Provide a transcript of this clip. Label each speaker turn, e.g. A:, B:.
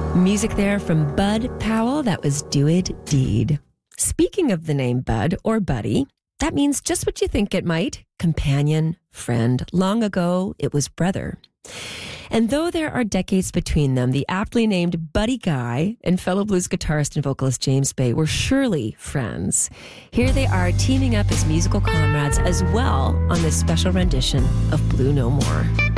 A: Music there from Bud Powell. That was Do It Deed. Speaking of the name Bud or Buddy, that means just what you think it might. Companion, friend. Long ago, it was brother. And though there are decades between them, the aptly named Buddy Guy and fellow blues guitarist and vocalist James Bay were surely friends. Here they are teaming up as musical comrades as well on this special rendition of Blue No More.